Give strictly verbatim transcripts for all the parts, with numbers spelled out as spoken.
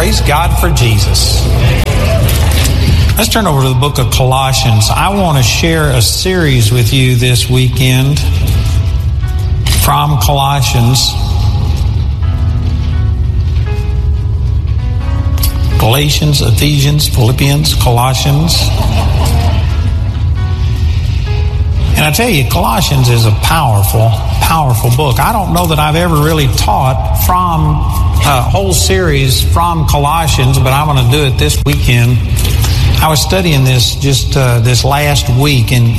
Praise God for Jesus. Let's turn over to the book of Colossians. I want to share a series with you this weekend from Colossians. Galatians, Ephesians, Philippians, Colossians. And I tell you, Colossians is a powerful, powerful book. I don't know that I've ever really taught from a whole series from Colossians, but I'm going to do it this weekend. I was studying this just uh, this last week, and,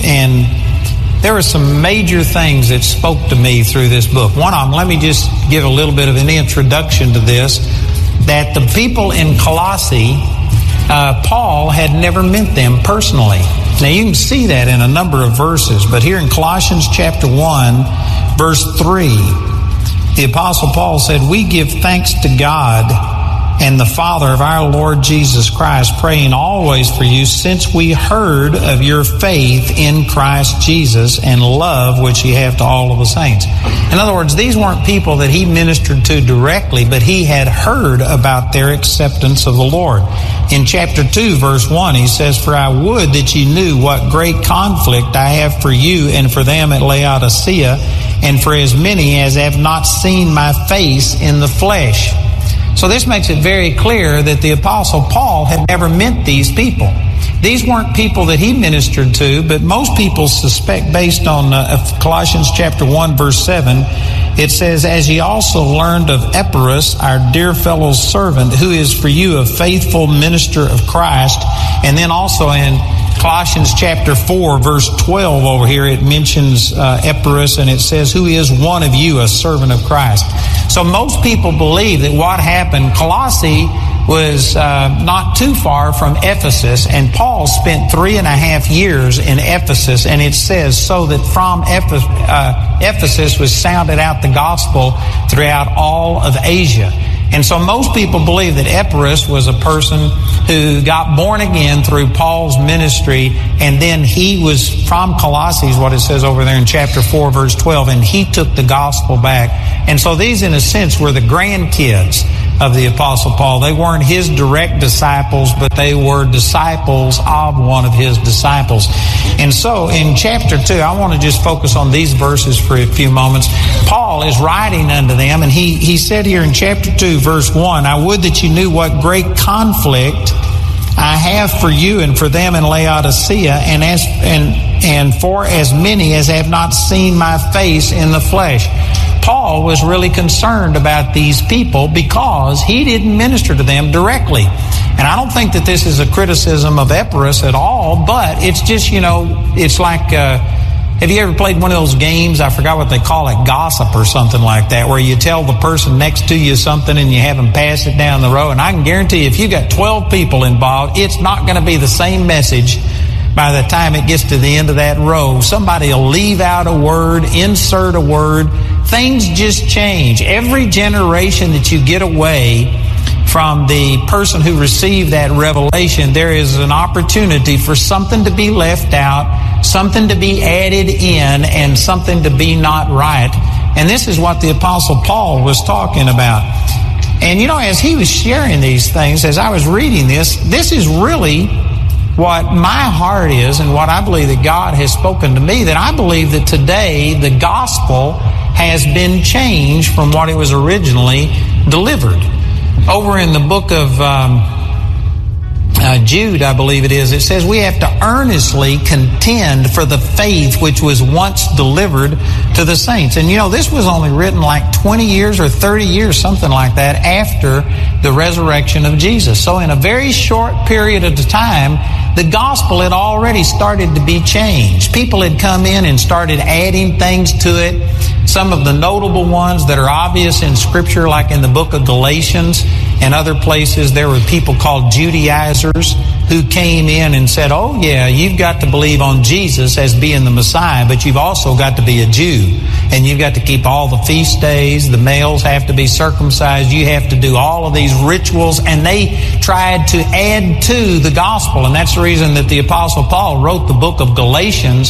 and there were some major things that spoke to me through this book. One of them, let me just give a little bit of an introduction to this, that the people in Colossae, uh, Paul had never met them personally. Now you can see that in a number of verses, but here in Colossians chapter one, verse three, the Apostle Paul said, "We give thanks to God and the Father of our Lord Jesus Christ, praying always for you, since we heard of your faith in Christ Jesus and love which ye have to all of the saints." In other words, these weren't people that he ministered to directly, but he had heard about their acceptance of the Lord. In chapter two, verse one, he says, "For I would that ye knew what great conflict I have for you and for them at Laodicea, and for as many as have not seen my face in the flesh." So this makes it very clear that the Apostle Paul had never met these people. These weren't people that he ministered to, but most people suspect, based on uh, Colossians chapter one, verse seven, it says, "As ye also learned of Epaphras, our dear fellow servant, who is for you a faithful minister of Christ." And then also in Colossians chapter four, verse twelve over here, it mentions uh, Epaphras, and it says, "Who is one of you, a servant of Christ." So most people believe that what happened, Colossae was uh, not too far from Ephesus, and Paul spent three and a half years in Ephesus, and it says, so that from Ephes- uh, Ephesus was sounded out the gospel throughout all of Asia. And so most people believe that Epaphras was a person who got born again through Paul's ministry, and then he was from Colossae, is what it says over there in chapter four, verse twelve, and he took the gospel back. And so these, in a sense, were the grandkids of the Apostle Paul. They weren't his direct disciples, but they were disciples of one of his disciples. And so in chapter two, I want to just focus on these verses for a few moments. Paul is writing unto them, and he, he said here in chapter two, verse one, "I would that you knew what great conflict I have for you and for them in Laodicea, and as and and for as many as have not seen my face in the flesh." Paul was really concerned about these people because he didn't minister to them directly. And I don't think that this is a criticism of Epaphras at all, but it's just, you know, it's like, uh, have you ever played one of those games? I forgot what they call it, gossip or something like that, where you tell the person next to you something and you have them pass it down the row. And I can guarantee you, if you got twelve people involved, it's not going to be the same message by the time it gets to the end of that row. Somebody will leave out a word, insert a word. Things just change. Every generation that you get away from the person who received that revelation, there is an opportunity for something to be left out, something to be added in, and something to be not right. And this is what the Apostle Paul was talking about. And you know, as he was sharing these things, as I was reading this, this is really what my heart is, and what I believe that God has spoken to me, that I believe that today the gospel has been changed from what it was originally delivered. Over in the book of um, uh, Jude, I believe it is, it says we have to earnestly contend for the faith which was once delivered to the saints. And you know, this was only written like twenty years or thirty years, something like that, after the resurrection of Jesus. So in a very short period of time, the gospel had already started to be changed. People had come in and started adding things to it. Some of the notable ones that are obvious in Scripture, like in the book of Galatians and other places, there were people called Judaizers who came in and said, oh yeah, you've got to believe on Jesus as being the Messiah, but you've also got to be a Jew. And you've got to keep all the feast days. The males have to be circumcised. You have to do all of these rituals. And they tried to add to the gospel. And that's the reason that the Apostle Paul wrote the book of Galatians.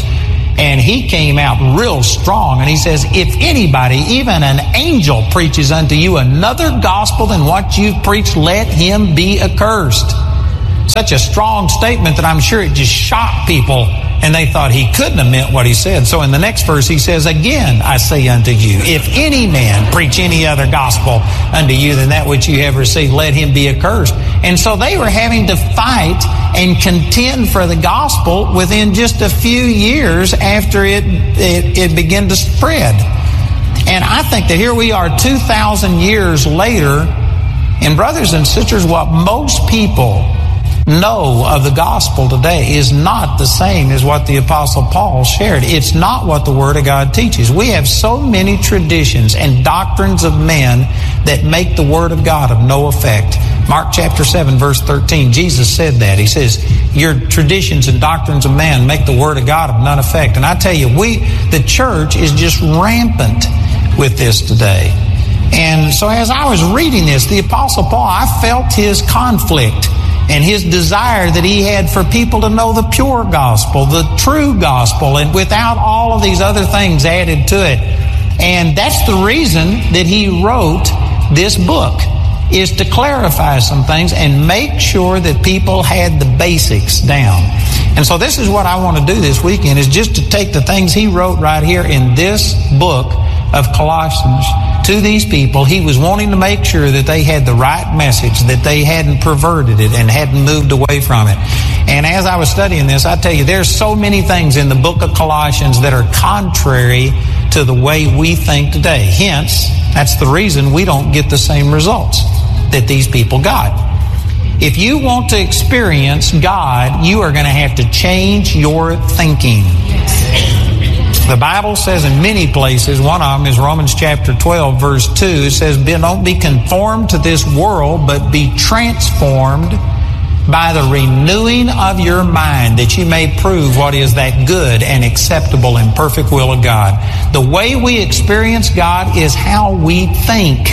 And he came out real strong, and he says, if anybody, even an angel, preaches unto you another gospel than what you've preached, let him be accursed. Such a strong statement that I'm sure it just shocked people, and they thought he couldn't have meant what he said. So in the next verse he says, again I say unto you, if any man preach any other gospel unto you than that which you have received, let him be accursed. And so they were having to fight and contend for the gospel within just a few years after it, it, it began to spread. And I think that here we are two thousand years later, and brothers and sisters, what most people know of the gospel today is not the same as what the Apostle Paul shared. It's not what the Word of God teaches. We have so many traditions and doctrines of men that make the Word of God of no effect. Mark chapter seven, verse thirteen, Jesus said that. He says, your traditions and doctrines of man make the Word of God of none effect. And I tell you, we, the church, is just rampant with this today. And so as I was reading this, the Apostle Paul, I felt his conflict and his desire that he had for people to know the pure gospel, the true gospel, and without all of these other things added to it. And that's the reason that he wrote this book, is to clarify some things and make sure that people had the basics down. And so this is what I want to do this weekend, is just to take the things he wrote right here in this book of Colossians to these people. He was wanting to make sure that they had the right message, that they hadn't perverted it and hadn't moved away from it. And as I was studying this, I tell you, there's so many things in the book of Colossians that are contrary to the way we think today. Hence, that's the reason we don't get the same results that these people got. If you want to experience God, you are going to have to change your thinking. The Bible says in many places, one of them is Romans chapter twelve, verse two, it says, don't be conformed to this world, but be transformed by the renewing of your mind, that you may prove what is that good and acceptable and perfect will of God. The way we experience God is how we think.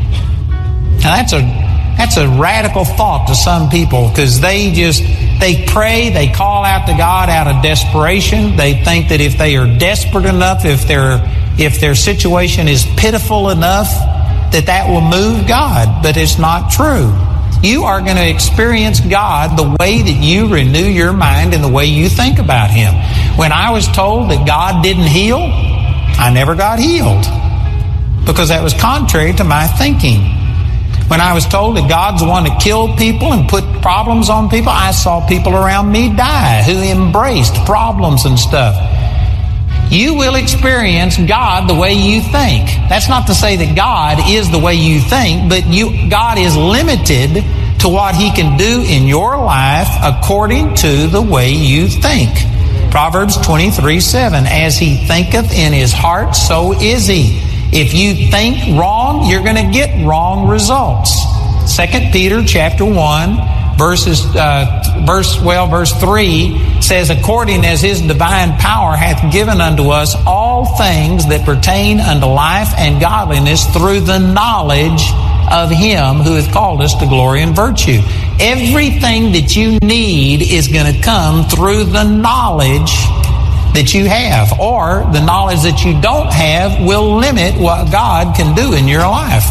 Now that's a that's a radical thought to some people, because they just they pray, they call out to God out of desperation. They think that if they are desperate enough, if their if their situation is pitiful enough, that that will move God. But it's not true. You are going to experience God the way that you renew your mind and the way you think about Him. When I was told that God didn't heal, I never got healed, because that was contrary to my thinking. When I was told that God's the one that killed people and put problems on people, I saw people around me die who embraced problems and stuff. You will experience God the way you think. That's not to say that God is the way you think, but you, God is limited to what He can do in your life according to the way you think. Proverbs twenty-three seven, as he thinketh in his heart, so is he. If you think wrong, you're going to get wrong results. Second Peter chapter one, verses, uh, verse, well, verse three says, according as His divine power hath given unto us all things that pertain unto life and godliness through the knowledge of Him who hath called us to glory and virtue. Everything that you need is going to come through the knowledge that you have, or the knowledge that you don't have will limit what God can do in your life.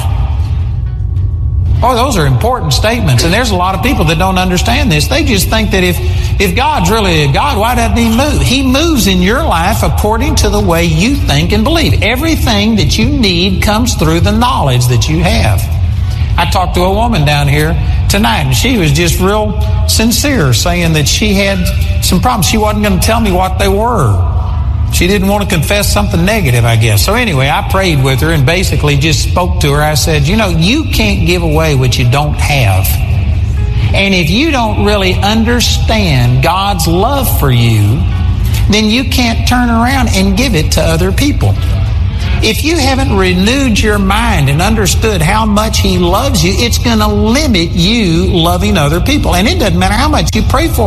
Oh, those are important statements, and there's a lot of people that don't understand this. They just think that if, if God's really a God, why doesn't He move? He moves in your life according to the way you think and believe. Everything that you need comes through the knowledge that you have. I talked to a woman down here tonight, and she was just real sincere, saying that she had some problems. She wasn't going to tell me what they were. She didn't want to confess something negative, I guess. So anyway, I prayed with her and basically just spoke to her. I said, you know, you can't give away what you don't have. And if you don't really understand God's love for you, then you can't turn around and give it to other people. If you haven't renewed your mind and understood how much He loves you, it's going to limit you loving other people. And it doesn't matter how much you pray for it.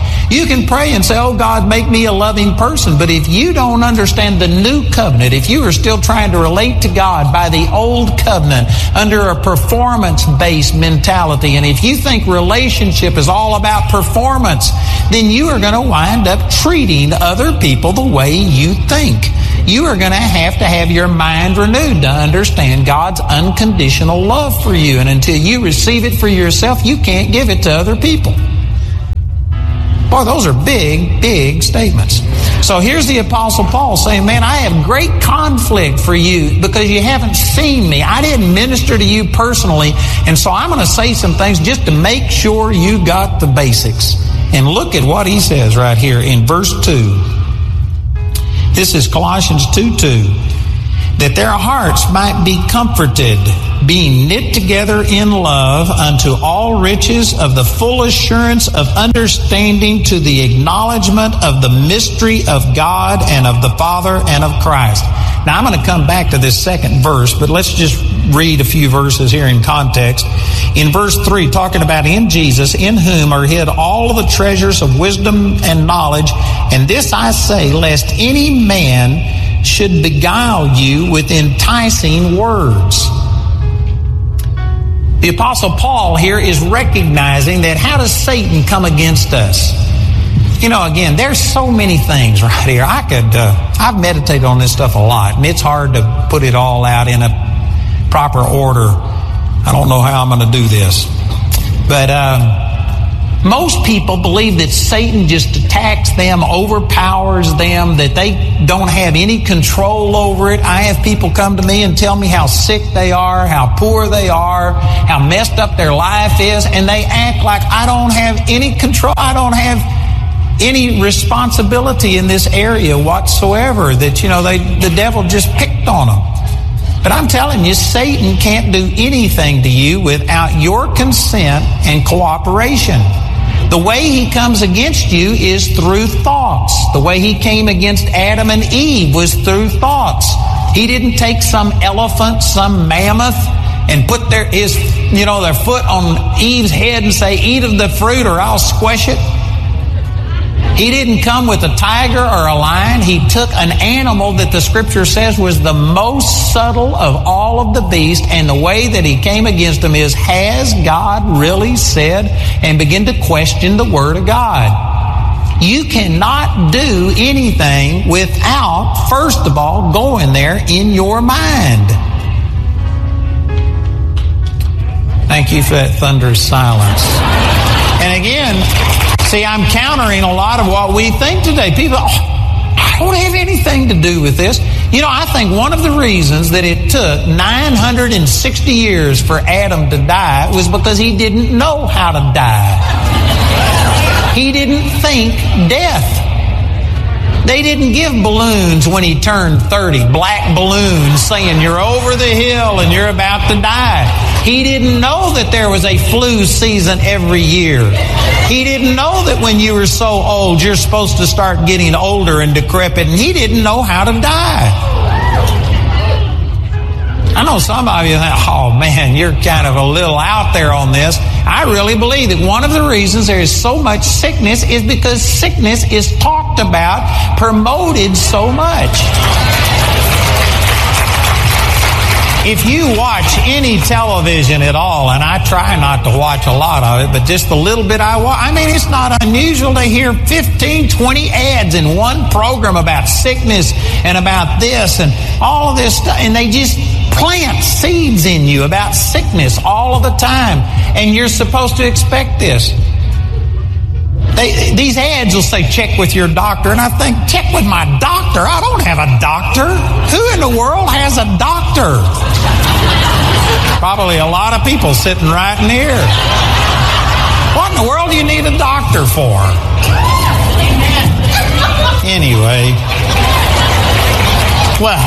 You can pray and say, oh God, make me a loving person. But if you don't understand the new covenant, if you are still trying to relate to God by the old covenant under a performance-based mentality, and if you think relationship is all about performance, then you are going to wind up treating other people the way you think. You are going to have to have your mind renewed to understand God's unconditional love for you. And until you receive it for yourself, you can't give it to other people. Boy, those are big, big statements. So here's the Apostle Paul saying, man, I have great conflict for you because you haven't seen me. I didn't minister to you personally. And so I'm going to say some things just to make sure you got the basics. And look at what he says right here in verse two. This is Colossians two two. That their hearts might be comforted, being knit together in love unto all riches of the full assurance of understanding to the acknowledgement of the mystery of God and of the Father and of Christ. Now I'm going to come back to this second verse, but let's just read a few verses here in context. In verse three, talking about in Jesus, in whom are hid all of the treasures of wisdom and knowledge. And this I say, lest any man should beguile you with enticing words. The Apostle Paul here is recognizing that how does Satan come against us? You know, again, there's so many things right here. I could, uh, I've meditated on this stuff a lot, and it's hard to put it all out in a proper order. I don't know how I'm going to do this. But uh, most people believe that Satan just attacks them, overpowers them, that they don't have any control over it. I have people come to me and tell me how sick they are, how poor they are, how messed up their life is, and they act like I don't have any control. I don't have any responsibility in this area whatsoever, that, you know, they, the devil just picked on them. But I'm telling you, Satan can't do anything to you without your consent and cooperation. The way he comes against you is through thoughts. The way he came against Adam and Eve was through thoughts. He didn't take some elephant, some mammoth, and put their his you know their foot on Eve's head and say, eat of the fruit or I'll squash it. He didn't come with a tiger or a lion. He took an animal that the Scripture says was the most subtle of all of the beasts, and the way that he came against them is, has God really said? And begin to question the Word of God. You cannot do anything without, first of all, going there in your mind. Thank you for that thunderous silence. And again, see, I'm countering a lot of what we think today. People, oh, I don't have anything to do with this. You know, I think one of the reasons that it took nine hundred sixty years for Adam to die was because he didn't know how to die. He didn't think death. They didn't give balloons when he turned thirty, black balloons saying you're over the hill and you're about to die. He didn't know that there was a flu season every year. He didn't know that when you were so old, you're supposed to start getting older and decrepit, and he didn't know how to die. I know some of you think, oh man, you're kind of a little out there on this. I really believe that one of the reasons there is so much sickness is because sickness is talked about, promoted so much. If you watch any television at all, and I try not to watch a lot of it, but just the little bit I watch, I mean, it's not unusual to hear fifteen, twenty ads in one program about sickness and about this and all of this stuff, and they just plant seeds in you about sickness all of the time, and you're supposed to expect this. They, these ads will say, check with your doctor, and I think, check with my doctor? I don't have a doctor. Who in the world has a doctor? Probably a lot of people sitting right in here. What in the world do you need a doctor for? Anyway. Well,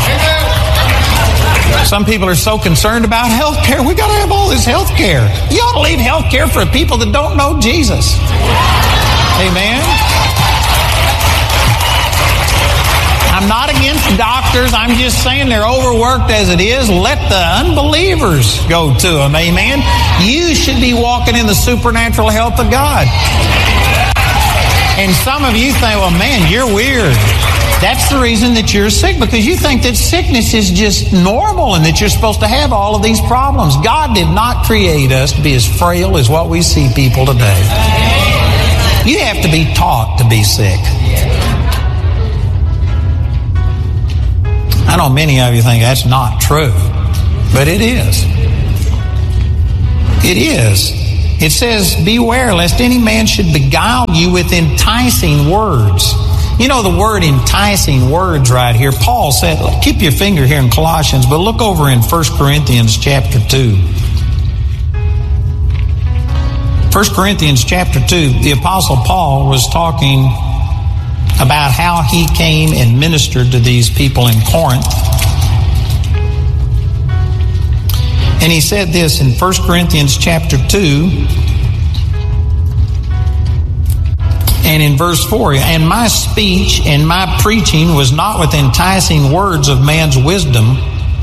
some people are so concerned about health care. We got to have all this health care. You ought to leave health care for people that don't know Jesus. Amen. I'm not against doctors. I'm just saying they're overworked as it is. Let the unbelievers go to them. Amen. You should be walking in the supernatural health of God. And some of you think, well, man, you're weird. That's the reason that you're sick, because you think that sickness is just normal and that you're supposed to have all of these problems. God did not create us to be as frail as what we see people today. You have to be taught to be sick. I know many of you think that's not true, but it is. It is. It says, beware lest any man should beguile you with enticing words. You know the word enticing words right here. Paul said, keep your finger here in Colossians, but look over in First Corinthians chapter two. First Corinthians chapter two, the Apostle Paul was talking about how he came and ministered to these people in Corinth. And he said this in First Corinthians chapter two and in verse four, and my speech and my preaching was not with enticing words of man's wisdom,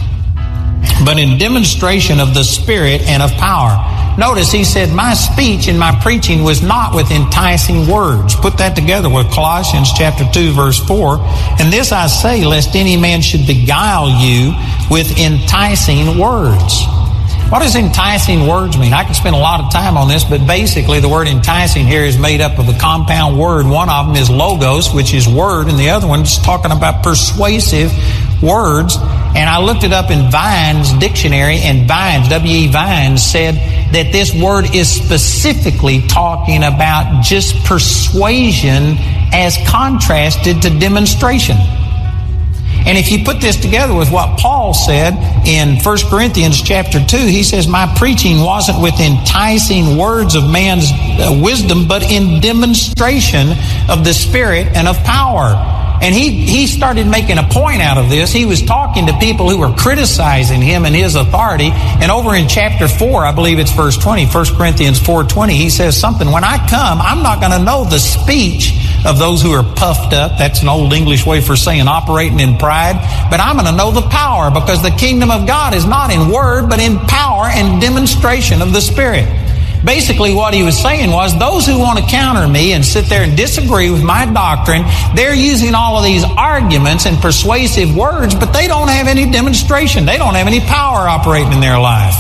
but in demonstration of the Spirit and of power. Notice he said, my speech and my preaching was not with enticing words. Put that together with Colossians chapter two, verse four. And this I say, lest any man should beguile you with enticing words. What does enticing words mean? I could spend a lot of time on this, but basically the word enticing here is made up of a compound word. One of them is logos, which is word, and the other one is talking about persuasive words. And I looked it up in Vine's dictionary, and Vines, W E Vines, said that this word is specifically talking about just persuasion as contrasted to demonstration. And if you put this together with what Paul said in First Corinthians chapter two, he says, my preaching wasn't with enticing words of man's wisdom, but in demonstration of the Spirit and of power. And he, he started making a point out of this. He was talking to people who were criticizing him and his authority. And over in chapter four, I believe it's verse twenty, First Corinthians four twenty, he says something, when I come, I'm not going to know the speech of those who are puffed up. That's an old English way for saying operating in pride. But I'm going to know the power, because the kingdom of God is not in word, but in power and demonstration of the Spirit. Basically what he was saying was, those who want to counter me and sit there and disagree with my doctrine, they're using all of these arguments and persuasive words, but they don't have any demonstration. They don't have any power operating in their life.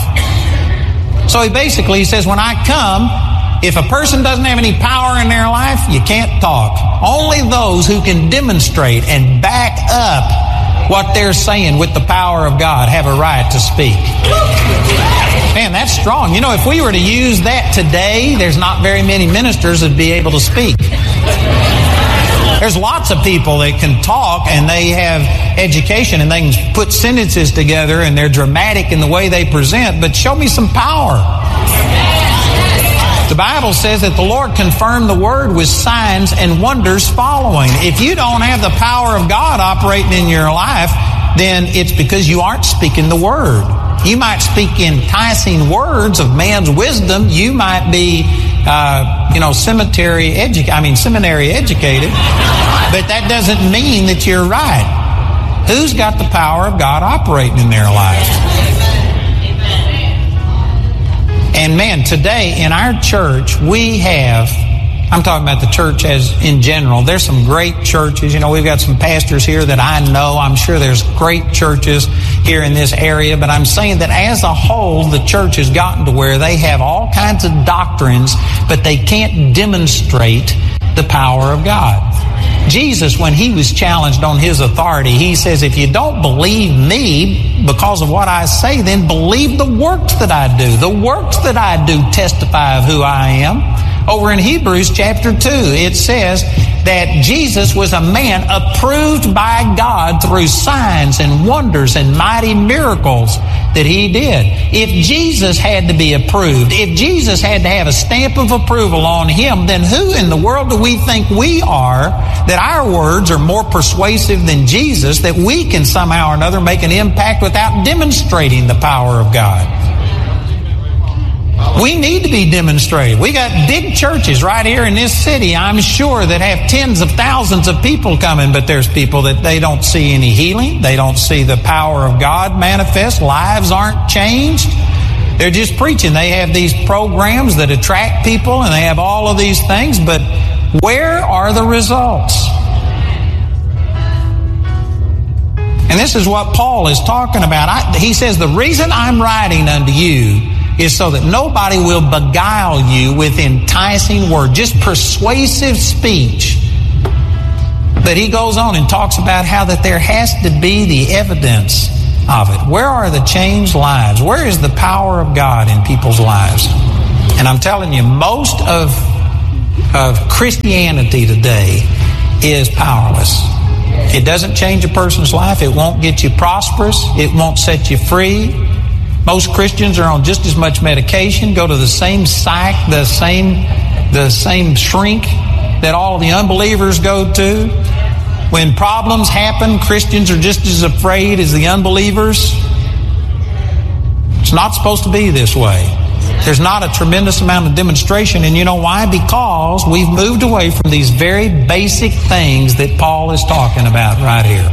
So he basically says, when I come, if a person doesn't have any power in their life, you can't talk. Only those who can demonstrate and back up what they're saying with the power of God have a right to speak. Man, that's strong. You know, if we were to use that today, there's not very many ministers that'd be able to speak. There's lots of people that can talk and they have education and they can put sentences together and they're dramatic in the way they present, but show me some power. The Bible says that the Lord confirmed the word with signs and wonders following. If you don't have the power of God operating in your life, then it's because you aren't speaking the word. You might speak enticing words of man's wisdom. You might be, uh, you know, cemetery edu- I mean, seminary educated, but that doesn't mean that you're right. Who's got the power of God operating in their life? And man, today in our church, we have, I'm talking about the church as in general, there's some great churches. You know, we've got some pastors here that I know. I'm sure there's great churches here in this area, but I'm saying that as a whole, the church has gotten to where they have all kinds of doctrines, but they can't demonstrate the power of God. Jesus, when he was challenged on his authority, he says, if you don't believe me because of what I say, then believe the works that I do. The works that I do testify of who I am. Over in Hebrews chapter two, it says that Jesus was a man approved by God through signs and wonders and mighty miracles that he did. If Jesus had to be approved, if Jesus had to have a stamp of approval on him, then who in the world do we think we are that our words are more persuasive than Jesus, that we can somehow or another make an impact without demonstrating the power of God? We need to be demonstrated. We got big churches right here in this city, I'm sure, that have tens of thousands of people coming, but there's people that they don't see any healing. They don't see the power of God manifest. Lives aren't changed. They're just preaching. They have these programs that attract people and they have all of these things, but Where are the results? And this is what Paul is talking about. I, he says, the reason I'm writing unto you is so that nobody will beguile you with enticing words, just persuasive speech. But he goes on and talks about how that there has to be the evidence of it. Where are the changed lives? Where is the power of God in people's lives? And I'm telling you, most of, of Christianity today is powerless. It doesn't change a person's life. It won't get you prosperous. It won't set you free. Most Christians are on just as much medication, go to the same psych, the same, the same shrink that all the unbelievers go to. When problems happen, Christians are just as afraid as the unbelievers. It's not supposed to be this way. There's not a tremendous amount of demonstration, and you know why? Because we've moved away from these very basic things that Paul is talking about right here.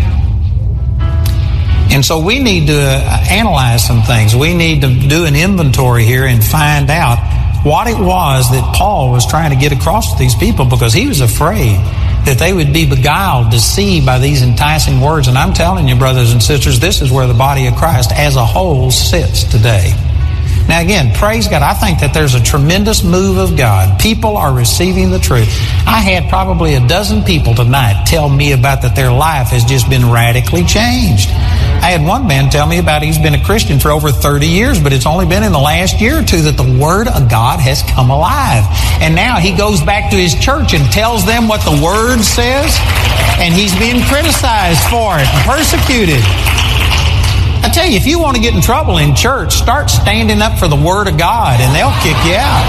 And so we need to analyze some things. We need to do an inventory here and find out what it was that Paul was trying to get across to these people, because he was afraid that they would be beguiled, deceived by these enticing words. And I'm telling you, brothers and sisters, this is where the body of Christ as a whole sits today. Now again, praise God, I think that there's a tremendous move of God. People are receiving the truth. I had probably a dozen people tonight tell me about that their life has just been radically changed. I had one man tell me about he's been a Christian for over thirty years, but it's only been in the last year or two that the Word of God has come alive. And now he goes back to his church and tells them what the Word says, and he's being criticized for it, persecuted. I tell you, if you want to get in trouble in church, start standing up for the Word of God, and they'll kick you out.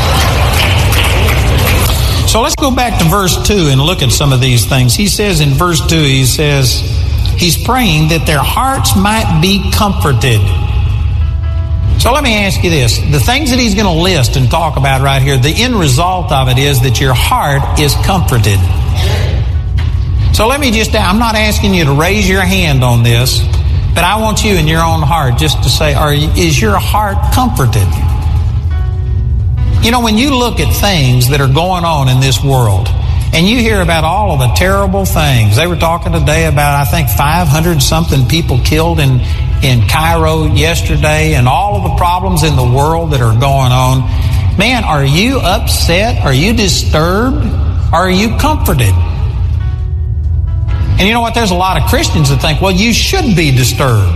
So let's go back to verse two and look at some of these things. He says in verse two, he says, he's praying that their hearts might be comforted. So let me ask you this. The things that he's going to list and talk about right here, the end result of it is that your heart is comforted. So let me just, I'm not asking you to raise your hand on this, but I want you in your own heart just to say, are you, is your heart comforted? You know, when you look at things that are going on in this world, and you hear about all of the terrible things. They were talking today about, I think, five hundred something people killed in, in Cairo yesterday, and all of the problems in the world that are going on. Man, are you upset? Are you disturbed? Are you comforted? And you know what? There's a lot of Christians that think, well, you should be disturbed.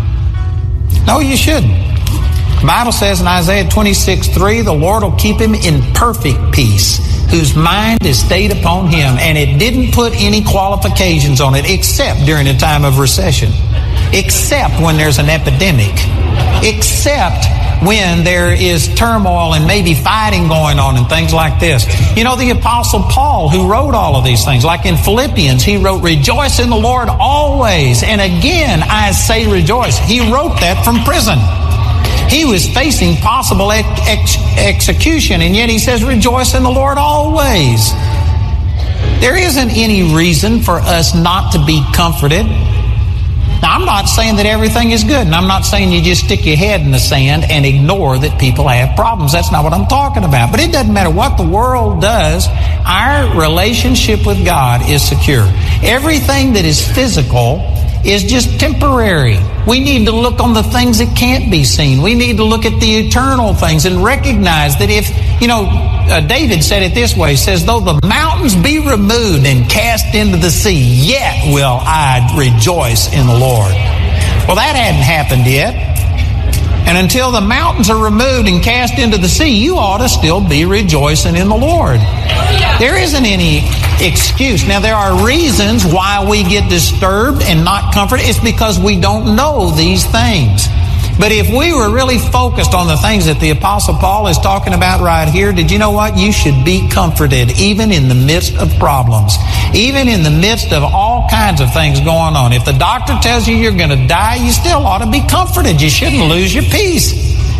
No, you shouldn't. The Bible says in Isaiah twenty-six three, the Lord will keep him in perfect peace, whose mind is stayed upon him. And it didn't put any qualifications on it except during a time of recession, except when there's an epidemic, except when there is turmoil and maybe fighting going on and things like this. You know, the Apostle Paul, who wrote all of these things, like in Philippians, he wrote, rejoice in the Lord always. And again, I say rejoice. He wrote that from prison. He was facing possible ex- ex- execution, and yet he says, rejoice in the Lord always. There isn't any reason for us not to be comforted. Now, I'm not saying that everything is good, and I'm not saying you just stick your head in the sand and ignore that people have problems. That's not what I'm talking about. But it doesn't matter what the world does, our relationship with God is secure. Everything that is physical is just temporary. We need to look on the things that can't be seen. We need to look at the eternal things and recognize that if, you know, uh, David said it this way, he says, though the mountains be removed and cast into the sea, yet will I rejoice in the Lord. Well, that hadn't happened yet. And until the mountains are removed and cast into the sea, you ought to still be rejoicing in the Lord. There isn't any excuse. Now, there are reasons why we get disturbed and not comforted. It's because we don't know these things. But if we were really focused on the things that the Apostle Paul is talking about right here, did you know what? You should be comforted even in the midst of problems. Even in the midst of all kinds of things going on. If the doctor tells you you're going to die, you still ought to be comforted. You shouldn't lose your peace.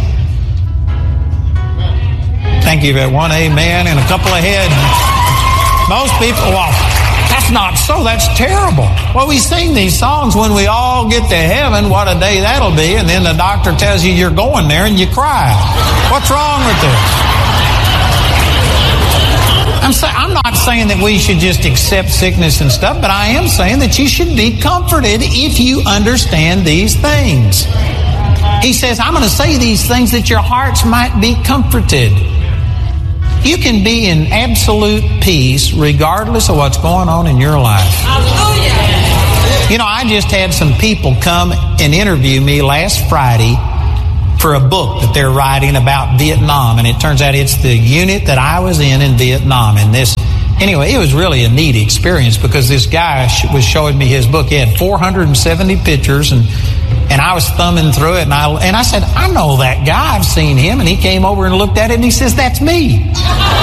Thank you for one amen and a couple of heads. Most people, well, that's not so. That's terrible. Well, we sing these songs when we all get to heaven. What a day that'll be. And then the doctor tells you you're going there and you cry. What's wrong with this? I'm, say, I'm not saying that we should just accept sickness and stuff, but I am saying that you should be comforted if you understand these things. He says, I'm going to say these things that your hearts might be comforted. You can be in absolute peace regardless of what's going on in your life. You know, I just had some people come and interview me last Friday for a book that they're writing about Vietnam, and it turns out it's the unit that I was in in Vietnam. And this, anyway, it was really a neat experience because this guy was showing me his book. He had four hundred seventy pictures, and and I was thumbing through it, and I and I said, I know that guy. I've seen him. And he came over and looked at it, and he says, that's me.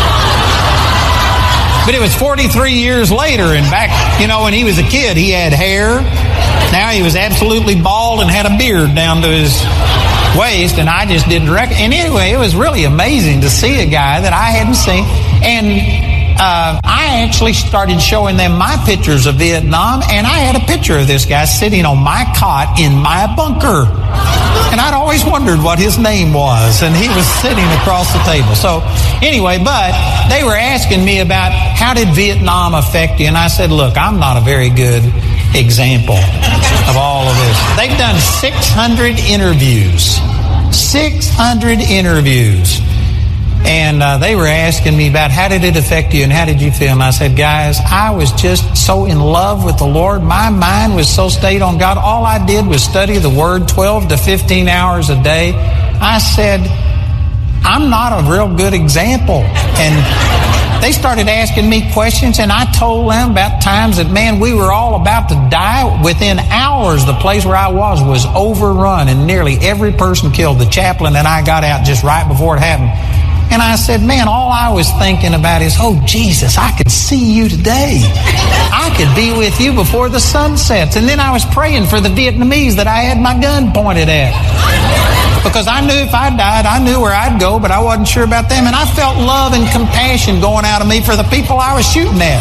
But it was forty-three years later, and back, you know, when he was a kid, he had hair. Now he was absolutely bald and had a beard down to his waist, and I just didn't reckon. And anyway, it was really amazing to see a guy that I hadn't seen. And uh, I actually started showing them my pictures of Vietnam, and I had a picture of this guy sitting on my cot in my bunker. And I'd always wondered what his name was, and he was sitting across the table. So anyway, but they were asking me about how did Vietnam affect you, and I said, look, I'm not a very good example of all of this. They've done six hundred interviews. six hundred interviews. And uh, they were asking me about how did it affect you and how did you feel? And I said, guys, I was just so in love with the Lord. My mind was so stayed on God. All I did was study the Word twelve to fifteen hours a day. I said, I'm not a real good example. And they started asking me questions, and I told them about times that, man, we were all about to die. Within hours, the place where I was was overrun, and nearly every person killed. The chaplain and I got out just right before it happened. And I said, man, all I was thinking about is, oh, Jesus, I could see you today. I could be with you before the sun sets. And then I was praying for the Vietnamese that I had my gun pointed at. Because I knew if I died, I knew where I'd go, but I wasn't sure about them. And I felt love and compassion going out of me for the people I was shooting at.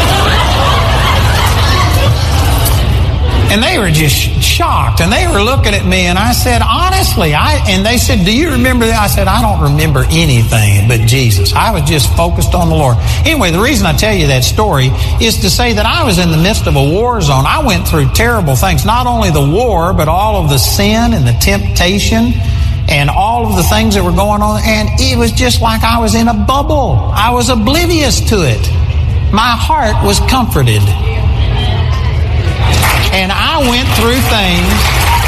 And they were just shocked, and they were looking at me, and I said, honestly, I, and they said, do you remember that? I said, I don't remember anything but Jesus. I was just focused on the Lord. Anyway, the reason I tell you that story is to say that I was in the midst of a war zone. I went through terrible things, not only the war, but all of the sin and the temptation and all of the things that were going on, and it was just like I was in a bubble. I was oblivious to it. My heart was comforted. And I went through things.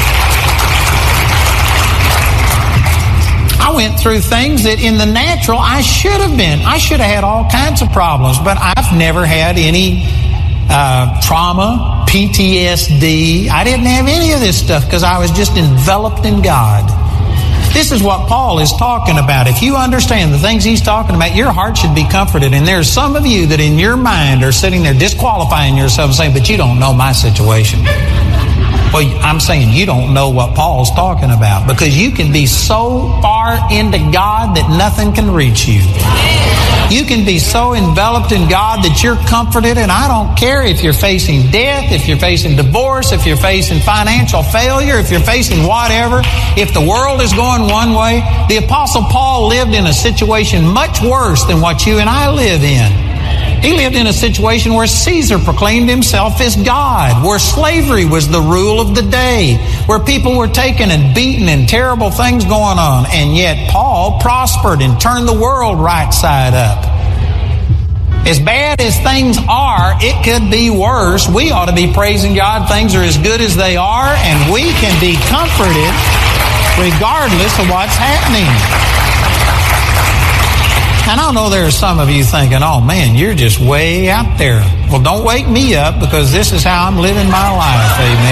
I went through things that in the natural I should have been. I should have had all kinds of problems, but I've never had any uh, trauma, P T S D. I didn't have any of this stuff because I was just enveloped in God. This is what Paul is talking about. If you understand the things he's talking about, your heart should be comforted. And there's some of you that in your mind are sitting there disqualifying yourself and saying, but you don't know my situation. Well, I'm saying you don't know what Paul's talking about, because you can be so far into God that nothing can reach you. You can be so enveloped in God that you're comforted, and I don't care if you're facing death, if you're facing divorce, if you're facing financial failure, if you're facing whatever. If the world is going one way, the Apostle Paul lived in a situation much worse than what you and I live in. He lived in a situation where Caesar proclaimed himself as God, where slavery was the rule of the day, where people were taken and beaten and terrible things going on. And yet Paul prospered and turned the world right side up. As bad as things are, it could be worse. We ought to be praising God. Things are as good as they are, and we can be comforted regardless of what's happening. And I know there are some of you thinking, oh man, you're just way out there. Well, don't wake me up, because this is how I'm living my life.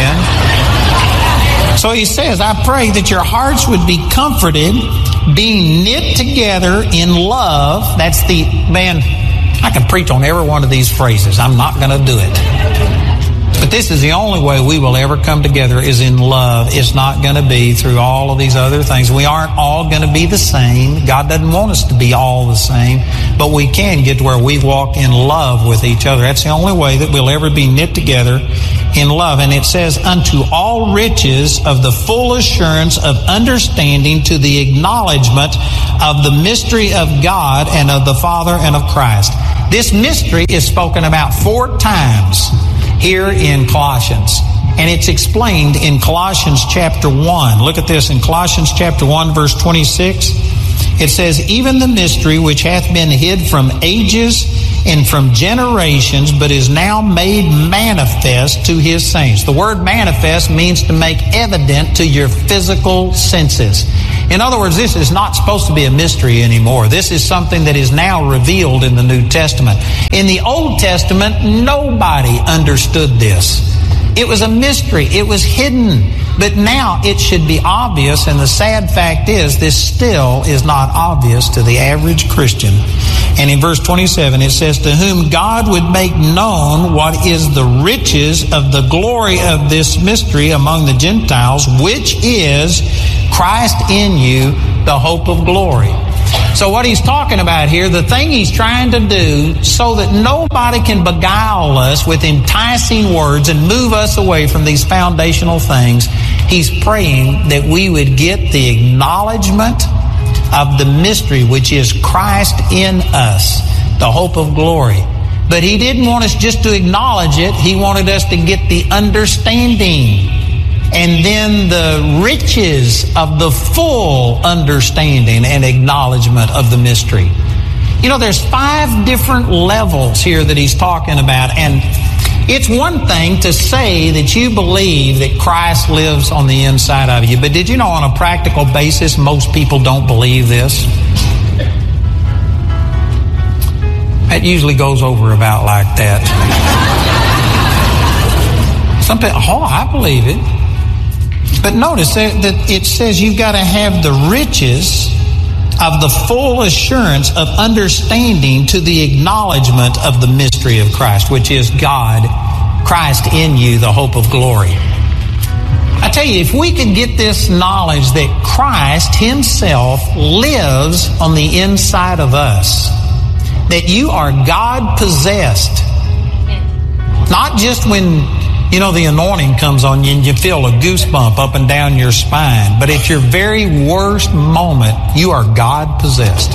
Amen. So he says, I pray that your hearts would be comforted, being knit together in love. That's the, man, I can preach on every one of these phrases. I'm not going to do it. But this is the only way we will ever come together, is in love. It's not going to be through all of these other things. We aren't all going to be the same. God doesn't want us to be all the same. But we can get to where we walk in love with each other. That's the only way that we'll ever be knit together in love. And it says, unto all riches of the full assurance of understanding, to the acknowledgement of the mystery of God and of the Father and of Christ. This mystery is spoken about four times here in Colossians. And it's explained in Colossians chapter one. Look at this in Colossians chapter one, verse twenty-six. It says, even the mystery which hath been hid from ages and from generations, but is now made manifest to his saints. The word manifest means to make evident to your physical senses. In other words, this is not supposed to be a mystery anymore. This is something that is now revealed in the New Testament. In the Old Testament, nobody understood this. It was a mystery. It was hidden. But now it should be obvious, and the sad fact is this still is not obvious to the average Christian. And in verse twenty-seven it says, to whom God would make known what is the riches of the glory of this mystery among the Gentiles, which is Christ in you, the hope of glory. So what he's talking about here, the thing he's trying to do so that nobody can beguile us with enticing words and move us away from these foundational things, he's praying that we would get the acknowledgement of the mystery which is Christ in us, the hope of glory. But he didn't want us just to acknowledge it. He wanted us to get the understanding and then the riches of the full understanding and acknowledgement of the mystery. You know, there's five different levels here that he's talking about. And it's one thing to say that you believe that Christ lives on the inside of you. But did you know on a practical basis, most people don't believe this? That usually goes over about like that. Some people, oh, I believe it. But notice that it says you've got to have the riches of the full assurance of understanding to the acknowledgement of the mystery of Christ, which is God, Christ in you, the hope of glory. I tell you, if we could get this knowledge that Christ himself lives on the inside of us, that you are God-possessed, not just when, you know, the anointing comes on you and you feel a goosebump up and down your spine. But at your very worst moment, you are God-possessed.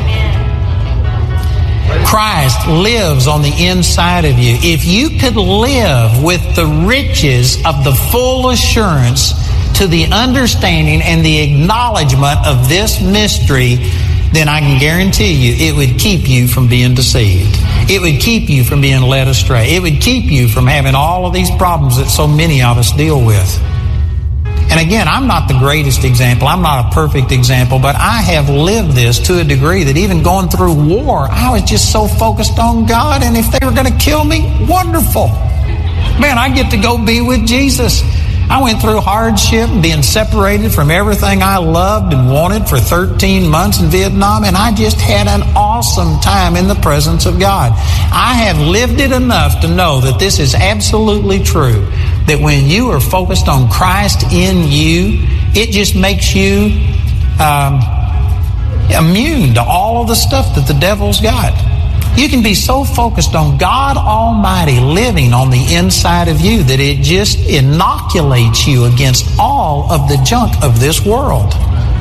Christ lives on the inside of you. If you could live with the riches of the full assurance to the understanding and the acknowledgement of this mystery, then I can guarantee you it would keep you from being deceived. It would keep you from being led astray. It would keep you from having all of these problems that so many of us deal with. And again, I'm not the greatest example. I'm not a perfect example, but I have lived this to a degree that even going through war, I was just so focused on God, and if they were going to kill me, wonderful. Man, I get to go be with Jesus. I went through hardship, being separated from everything I loved and wanted for thirteen months in Vietnam, and I just had an awesome time in the presence of God. I have lived it enough to know that this is absolutely true, that when you are focused on Christ in you, it just makes you um, immune to all of the stuff that the devil's got. You can be so focused on God Almighty living on the inside of you that it just inoculates you against all of the junk of this world.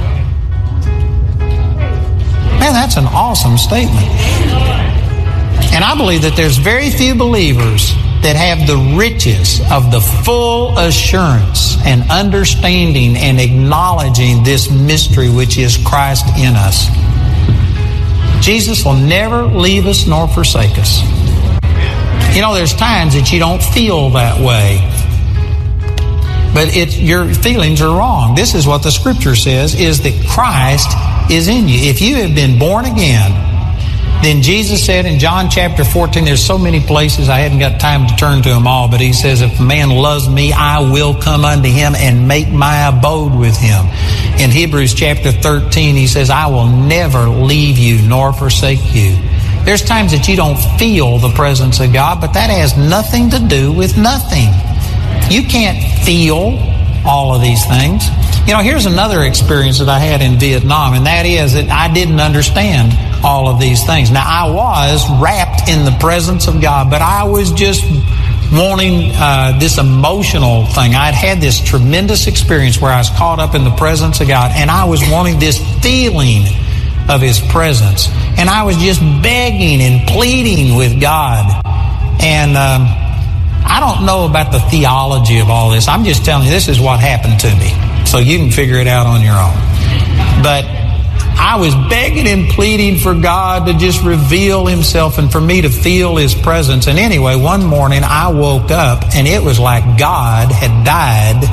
Man, that's an awesome statement. And I believe that there's very few believers that have the riches of the full assurance and understanding and acknowledging this mystery which is Christ in us. Jesus will never leave us nor forsake us. You know, there's times that you don't feel that way, but it, your feelings are wrong. This is what the Scripture says, is that Christ is in you. If you have been born again, then Jesus said in John chapter fourteen, there's so many places, I haven't got time to turn to them all, but he says, if a man loves me, I will come unto him and make my abode with him. In Hebrews chapter thirteen, he says, I will never leave you nor forsake you. There's times that you don't feel the presence of God, but that has nothing to do with nothing. You can't feel all of these things. You know, here's another experience that I had in Vietnam, and that is that I didn't understand all of these things. Now, I was wrapped in the presence of God, but I was just wanting uh, this emotional thing. I'd had this tremendous experience where I was caught up in the presence of God, and I was wanting this feeling of His presence. And I was just begging and pleading with God. And um, I don't know about the theology of all this. I'm just telling you, this is what happened to me. So you can figure it out on your own. But I was begging and pleading for God to just reveal Himself and for me to feel His presence. And anyway, one morning I woke up and it was like God had died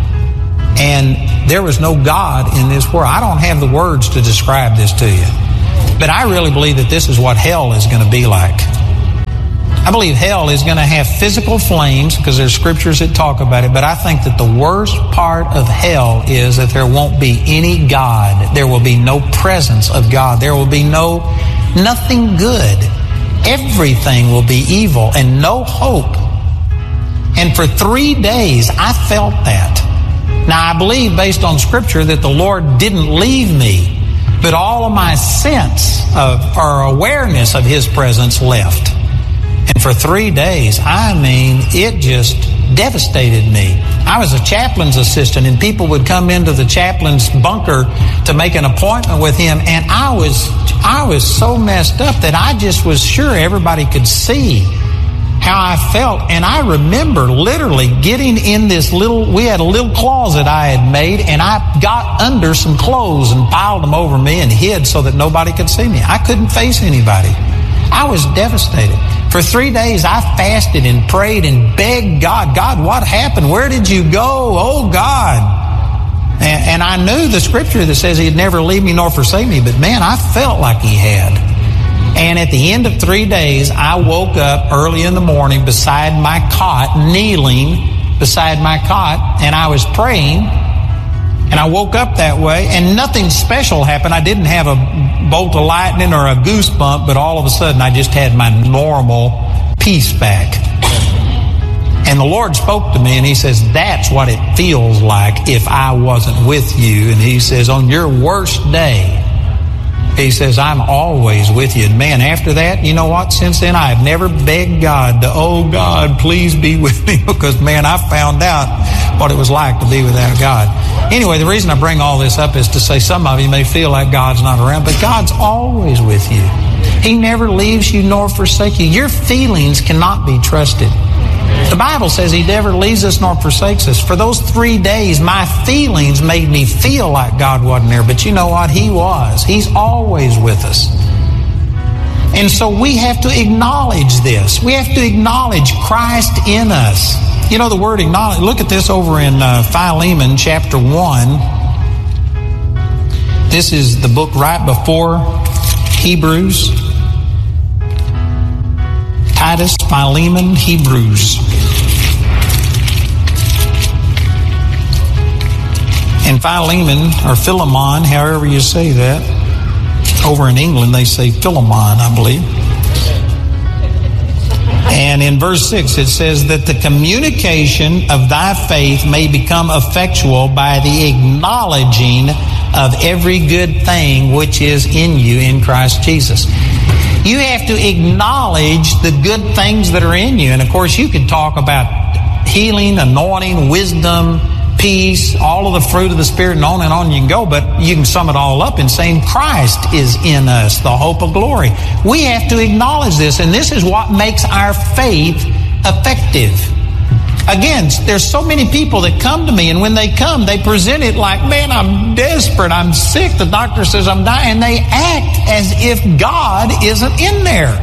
and there was no God in this world. I don't have the words to describe this to you. But I really believe that this is what hell is going to be like. I believe hell is going to have physical flames because there's scriptures that talk about it. But I think that the worst part of hell is that there won't be any God. There will be no presence of God. There will be no, nothing good. Everything will be evil and no hope. And for three days, I felt that. Now, I believe based on scripture that the Lord didn't leave me, but all of my sense of or awareness of His presence left. And for three days, I mean, it just devastated me. I was a chaplain's assistant, and people would come into the chaplain's bunker to make an appointment with him, and I was I was so messed up that I just was sure everybody could see how I felt. And I remember literally getting in this little, we had a little closet I had made, and I got under some clothes and piled them over me and hid so that nobody could see me. I couldn't face anybody. I was devastated. For three days, I fasted and prayed and begged God, God, what happened? Where did you go? Oh, God. And, and I knew the scripture that says He'd never leave me nor forsake me, but man, I felt like He had. And at the end of three days, I woke up early in the morning beside my cot, kneeling beside my cot, and I was praying. And I woke up that way, and nothing special happened. I didn't have a bolt of lightning or a goosebump, but all of a sudden I just had my normal peace back. And the Lord spoke to me, and He says, that's what it feels like if I wasn't with you. And He says, on your worst day, He says, I'm always with you. And man, after that, you know what? Since then, I have never begged God to, oh God, please be with me, because man, I found out what it was like to be without God. Anyway, the reason I bring all this up is to say some of you may feel like God's not around, but God's always with you. He never leaves you nor forsakes you. Your feelings cannot be trusted. The Bible says He never leaves us nor forsakes us. For those three days, my feelings made me feel like God wasn't there. But you know what? He was. He's always with us. And so we have to acknowledge this. We have to acknowledge Christ in us. You know the word acknowledge. Look at this over in uh, Philemon chapter one. This is the book right before Hebrews. Titus, Philemon, Hebrews. And Philemon, or Philemon, however you say that. Over in England, they say Philemon, I believe. And in verse six, it says that the communication of thy faith may become effectual by the acknowledging of every good thing which is in you in Christ Jesus. You have to acknowledge the good things that are in you. And of course, you could talk about healing, anointing, wisdom, peace, all of the fruit of the Spirit, and on and on you can go. But you can sum it all up in saying Christ is in us, the hope of glory. We have to acknowledge this, and this is what makes our faith effective. Again, there's so many people that come to me, and when they come, they present it like, man, I'm desperate, I'm sick, the doctor says I'm dying, and they act as if God isn't in there.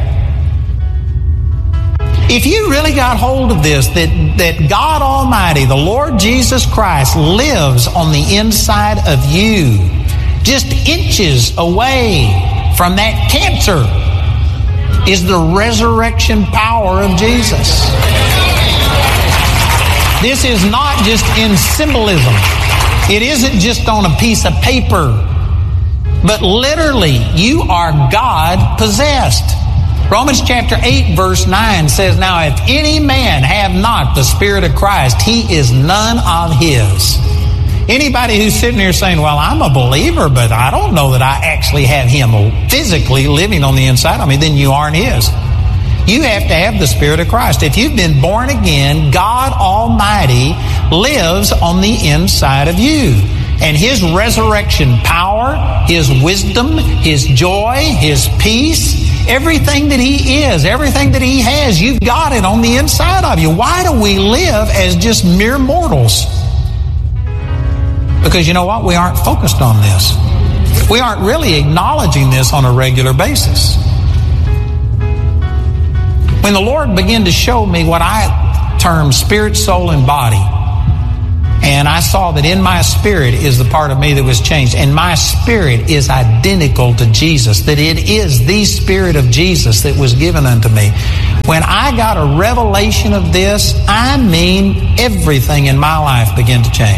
If you really got hold of this, that, that God Almighty, the Lord Jesus Christ, lives on the inside of you, just inches away from that cancer is the resurrection power of Jesus. This is not just in symbolism. It isn't just on a piece of paper. But literally, you are God-possessed. Romans chapter eight verse nine says, now if any man have not the Spirit of Christ, he is none of His. Anybody who's sitting here saying, well, I'm a believer, but I don't know that I actually have Him physically living on the inside of me, then you aren't His. You have to have the Spirit of Christ. If you've been born again, God Almighty lives on the inside of you. And His resurrection power, His wisdom, His joy, His peace, everything that He is, everything that He has, you've got it on the inside of you. Why do we live as just mere mortals? Because you know what? We aren't focused on this. We aren't really acknowledging this on a regular basis. When the Lord began to show me what I term spirit, soul, and body, and I saw that in my spirit is the part of me that was changed, and my spirit is identical to Jesus, that it is the Spirit of Jesus that was given unto me. When I got a revelation of this, I mean everything in my life began to change.